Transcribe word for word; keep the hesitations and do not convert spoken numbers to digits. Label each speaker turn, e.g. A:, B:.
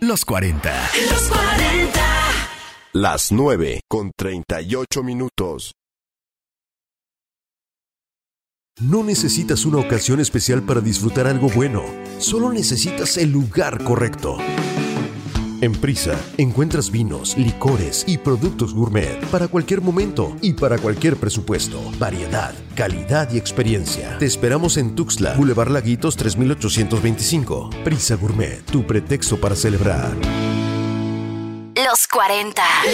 A: Los cuarenta.
B: Los cuarenta.
C: Las nueve con treinta y ocho minutos.
D: No necesitas una ocasión especial para disfrutar algo bueno. Solo necesitas el lugar correcto. En Prisa encuentras vinos, licores y productos gourmet para cualquier momento y para cualquier presupuesto. Variedad, calidad y experiencia. Te esperamos en Tuxtla, Boulevard Laguitos tres mil ochocientos veinticinco. Prisa Gourmet, tu pretexto para celebrar.
B: Los cuarenta.